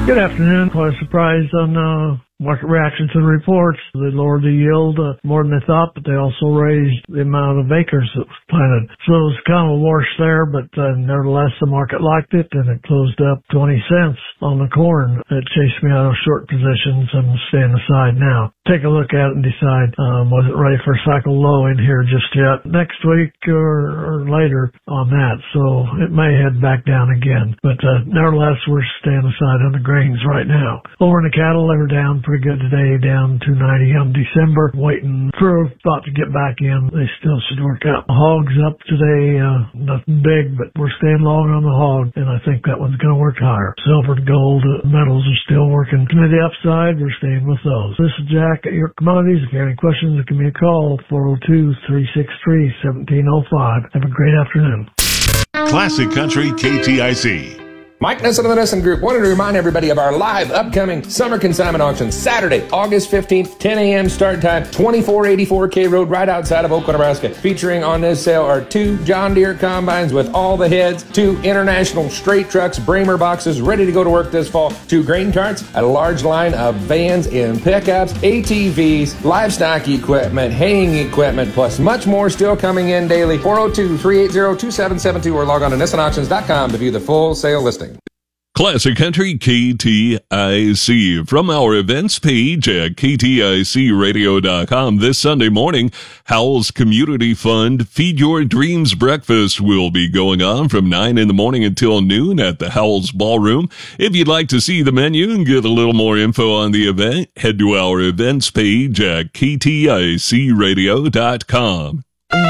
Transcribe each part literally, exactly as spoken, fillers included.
Good afternoon. Quite a surprise on uh, market reaction to the reports. They lowered the yield uh, more than they thought, but they also raised the amount of acres that was planted. So it was kind of a wash there, but uh, nevertheless, the market liked it, and it closed up twenty cents on the corn. It chased me out of short positions. I'm staying aside now. Take a look at it and decide, um, was it ready for a cycle low in here just yet? Next week or, or later on that. So it may head back down again. But uh, nevertheless, we're staying aside on the grains right now. Over in the cattle, they were down pretty good today, down two ninety on December. Waiting for about to get back in. They still should work out. Hogs up today, uh, nothing big, but we're staying long on the hog, and I think that one's going to work higher. Silver and gold uh, metals are still working to the upside. We're staying with those. This is Jack at Your Commodities. If you have any questions, give me a call, four oh two, three six three, one seven oh five. Have a great afternoon. Classic Country K T I C. Mike Nissen of the Nissen Group wanted to remind everybody of our live upcoming summer consignment auction, Saturday, August fifteenth, ten a.m. start time, twenty-four eighty-four K Road, right outside of Oakland, Nebraska. Featuring on this sale are two John Deere combines with all the heads, two International straight trucks, Bramer boxes, ready to go to work this fall, two grain carts, a large line of vans and pickups, A T Vs, livestock equipment, haying equipment, plus much more still coming in daily. four oh two, three eight zero, two seven seven two or log on to Nissen Auctions dot com to view the full sale listing. Classic Country K T I C. From our events page at K T I C radio dot com this Sunday morning, Howell's Community Fund Feed Your Dreams Breakfast will be going on from nine in the morning until noon at the Howell's Ballroom. If you'd like to see the menu and get a little more info on the event, head to our events page at K T I C radio dot com.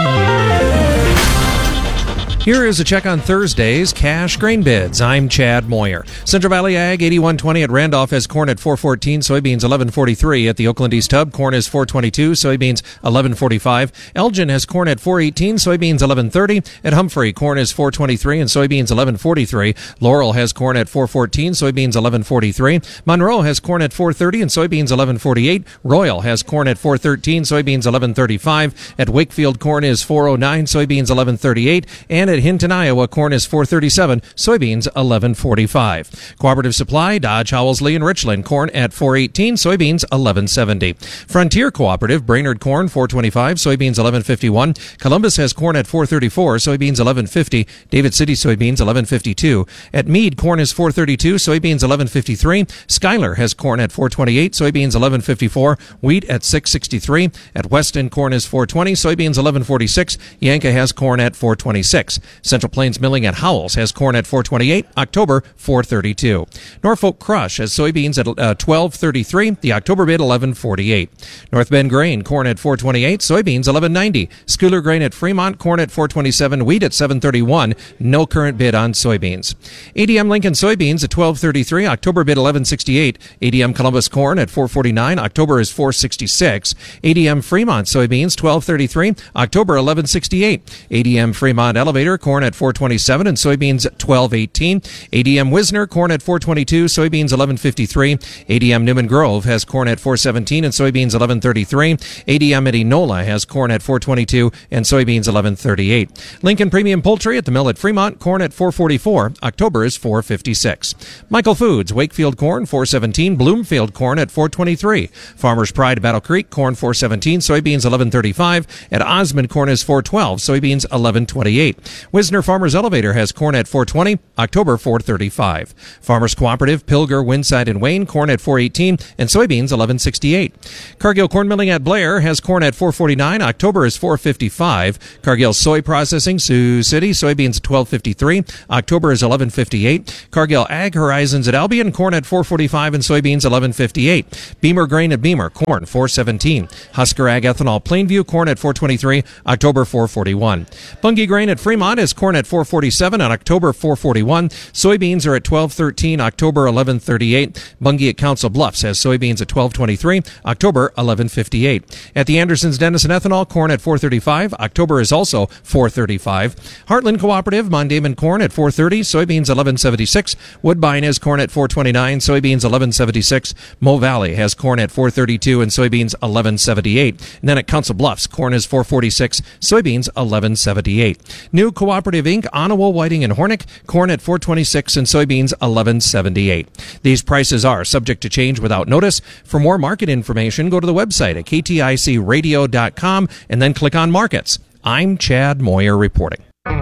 Here is a check on Thursday's cash grain bids. I'm Chad Moyer. Central Valley Ag eighty-one twenty at Randolph has corn at four fourteen, soybeans eleven forty-three. At the Oakland East Hub, corn is four twenty-two, soybeans eleven forty-five. Elgin has corn at four eighteen, soybeans eleven thirty. At Humphrey, corn is four twenty-three and soybeans eleven forty-three. Laurel has corn at four fourteen, soybeans eleven forty-three. Monroe has corn at four thirty and soybeans eleven forty-eight. Royal has corn at four thirteen, soybeans eleven thirty-five. At Wakefield, corn is four oh nine, soybeans eleven thirty-eight. And at Hinton, Iowa, corn is four thirty-seven, soybeans eleven forty-five. Cooperative Supply, Dodge, Howells-Lee, and Richland, corn at four eighteen, soybeans eleven seventy. Frontier Cooperative, Brainerd, corn four twenty-five, soybeans eleven fifty-one. Columbus has corn at four thirty-four, soybeans eleven fifty. David City, soybeans eleven fifty-two. At Meade, corn is four thirty-two, soybeans eleven fifty-three. Schuyler has corn at four twenty-eight, soybeans eleven fifty-four. Wheat at six sixty-three. At Weston, corn is four twenty, soybeans eleven forty-six. Yanka has corn at four twenty-six. Central Plains Milling at Howells has corn at four twenty-eight, October four thirty-two. Norfolk Crush has soybeans at uh, twelve thirty-three, the October bid eleven forty-eight. North Bend Grain, corn at four twenty-eight, soybeans eleven ninety. Schuyler Grain at Fremont, corn at four twenty-seven, wheat at seven thirty-one, no current bid on soybeans. A D M Lincoln soybeans at twelve thirty-three, October bid eleven sixty-eight. A D M Columbus corn at four forty-nine, October is four sixty-six. A D M Fremont soybeans twelve thirty-three, October eleven sixty-eight. A D M Fremont Elevator corn at four twenty-seven and soybeans twelve eighteen. A D M Wisner corn at four twenty-two, soybeans eleven fifty-three. A D M Newman Grove has corn at four seventeen and soybeans eleven thirty-three. A D M at Enola has corn at four twenty-two and soybeans eleven thirty-eight. Lincoln Premium Poultry at the mill at Fremont, corn at four forty-four. October is four fifty-six. Michael Foods, Wakefield corn four seventeen, Bloomfield corn at four twenty-three. Farmers Pride Battle Creek corn four seventeen, soybeans eleven thirty-five. At Osmond, corn is four twelve, soybeans eleven twenty-eight. Wisner Farmers Elevator has corn at four twenty, October four thirty-five. Farmers Cooperative, Pilger, Winside, and Wayne, corn at four eighteen, and soybeans eleven sixty-eight. Cargill Corn Milling at Blair has corn at four forty-nine, October is four fifty-five. Cargill Soy Processing, Sioux City, soybeans twelve fifty-three, October is eleven fifty-eight. Cargill Ag Horizons at Albion, corn at four forty-five, and soybeans eleven fifty-eight. Beamer Grain at Beamer, corn four seventeen. Husker Ag Ethanol Plainview, corn at four twenty-three, October four forty-one. Bunge Grain at Fremont is corn at four forty-seven on October four forty-one. Soybeans are at twelve thirteen, October eleven thirty-eight. Bunge at Council Bluffs has soybeans at twelve twenty-three, October eleven fifty-eight. At the Andersons Denison Ethanol, corn at four thirty-five, October is also four thirty-five. Heartland Cooperative, Mondayman corn at four thirty, soybeans eleven seventy-six. Woodbine has corn at four twenty-nine, soybeans eleven seventy-six. Mo Valley has corn at four thirty-two and soybeans eleven seventy-eight. And then at Council Bluffs, corn is four forty-six, soybeans eleven seventy-eight. New Cooperative Incorporated, Onawa, Whiting, and Hornick, corn at four twenty-six and soybeans eleven seventy-eight. These prices are subject to change without notice. For more market information, go to the website at K T I C radio dot com and then click on markets. I'm Chad Moyer reporting.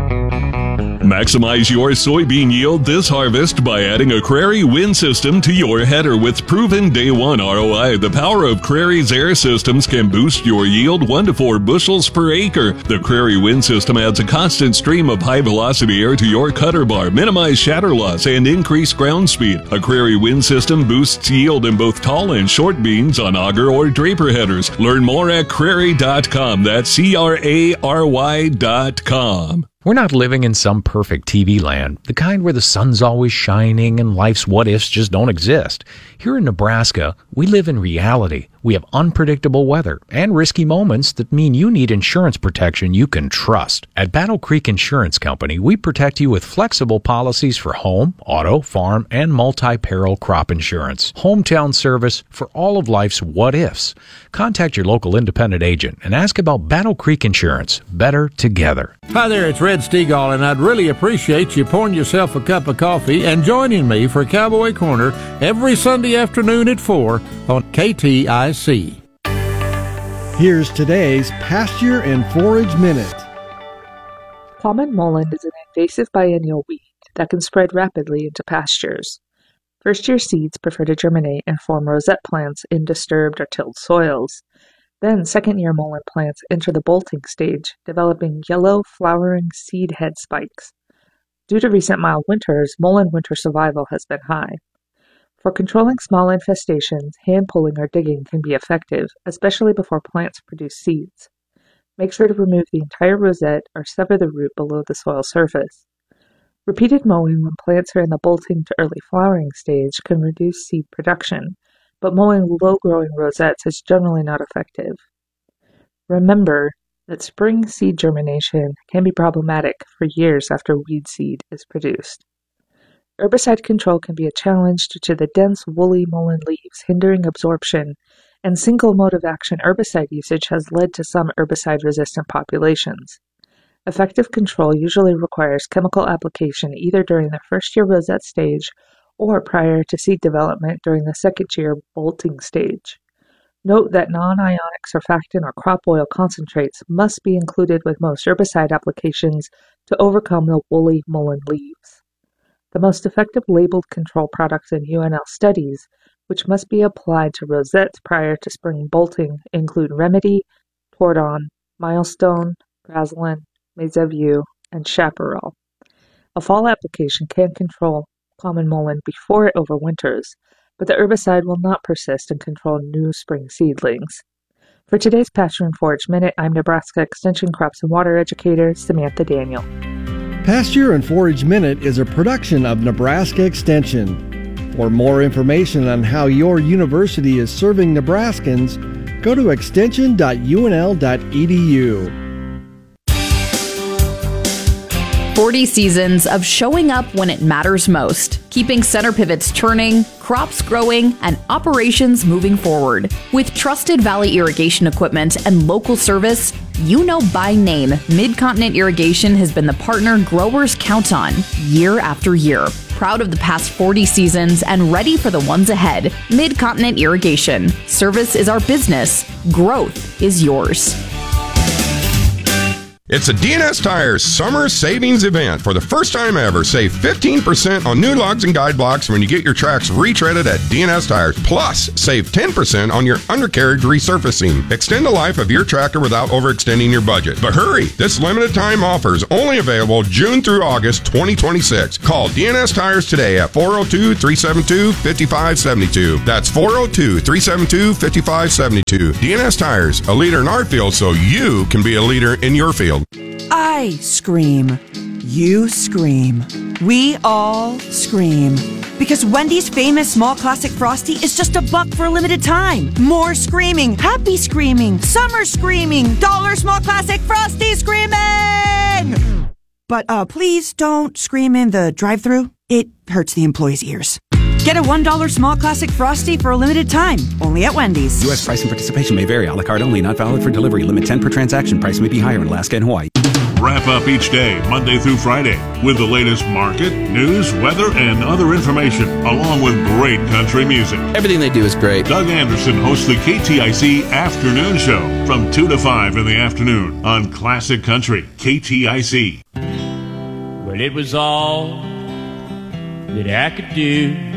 Maximize your soybean yield this harvest by adding a Crary wind system to your header with proven day one R O I. The power of Crary's air systems can boost your yield one to four bushels per acre. The Crary wind system adds a constant stream of high velocity air to your cutter bar, minimize shatter loss, and increase ground speed. A Crary wind system boosts yield in both tall and short beans on auger or draper headers. Learn more at crary dot com. That's C R A R Y dot com. We're not living in some perfect T V land, the kind where the sun's always shining and life's what-ifs just don't exist. Here in Nebraska, we live in reality. We have unpredictable weather and risky moments that mean you need insurance protection you can trust. At Battle Creek Insurance Company, we protect you with flexible policies for home, auto, farm, and multi-peril crop insurance. Hometown service for all of life's what-ifs. Contact your local independent agent and ask about Battle Creek Insurance. Better together. Hi there, it's Red Stegall, and I'd really appreciate you pouring yourself a cup of coffee and joining me for Cowboy Corner every Sunday afternoon at four on K T I C. Here's today's Pasture and Forage Minute. Common mullein is an invasive biennial weed that can spread rapidly into pastures. First-year seeds prefer to germinate and form rosette plants in disturbed or tilled soils. Then second-year mullein plants enter the bolting stage, developing yellow, flowering seed head spikes. Due to recent mild winters, mullein winter survival has been high. For controlling small infestations, hand-pulling or digging can be effective, especially before plants produce seeds. Make sure to remove the entire rosette or sever the root below the soil surface. Repeated mowing when plants are in the bolting to early flowering stage can reduce seed production, but mowing low-growing rosettes is generally not effective. Remember that spring seed germination can be problematic for years after weed seed is produced. Herbicide control can be a challenge due to the dense, woolly mullein leaves hindering absorption, and single mode of action herbicide usage has led to some herbicide-resistant populations. Effective control usually requires chemical application either during the first-year rosette stage or prior to seed development during the second-year bolting stage. Note that non-ionic surfactant or crop oil concentrates must be included with most herbicide applications to overcome the woolly mullein leaves. The most effective labeled control products in U N L studies, which must be applied to rosettes prior to spring bolting, include Remedy, Tordon, Milestone, Graslin, Mezaview, and Chaparral. A fall application can control common mullein before it overwinters, but the herbicide will not persist and control new spring seedlings. For today's Pasture and Forage Minute, I'm Nebraska Extension Crops and Water Educator Samantha Daniel. Pasture and Forage Minute is a production of Nebraska Extension. For more information on how your university is serving Nebraskans, go to extension dot U N L dot E D U. forty seasons of showing up when it matters most, keeping center pivots turning, crops growing, and operations moving forward. With trusted Valley irrigation equipment and local service, you know by name, Mid-Continent Irrigation has been the partner growers count on year after year. Proud of the past forty seasons and ready for the ones ahead. Mid-Continent Irrigation. Service is our business. Growth is yours. It's a D N S Tires Summer Savings Event. For the first time ever, save fifteen percent on new lugs and guide blocks when you get your tracks retreaded at D N S Tires. Plus, save ten percent on your undercarriage resurfacing. Extend the life of your tractor without overextending your budget. But hurry! This limited time offer is only available June through August twenty twenty-six. Call D N S Tires today at four oh two, three seven two, five five seven two. That's four oh two, three seven two, five five seven two. D N S Tires, a leader in our field so you can be a leader in your field. I scream. You scream. We all scream. Because Wendy's famous small classic Frosty is just a buck for a limited time. More screaming. Happy screaming. Summer screaming. Dollar small classic Frosty screaming! But uh, please don't scream in the drive-thru. It hurts the employees' ears. Get a one dollar small classic Frosty for a limited time, only at Wendy's. U S price and participation may vary. A la carte only, not valid for delivery. Limit ten per transaction. Price may be higher in Alaska and Hawaii. Wrap up each day, Monday through Friday, with the latest market, news, weather, and other information, along with great country music. Everything they do is great. Doug Anderson hosts the K T I C Afternoon Show from two to five in the afternoon on Classic Country, K T I C. Well, it was all that I could do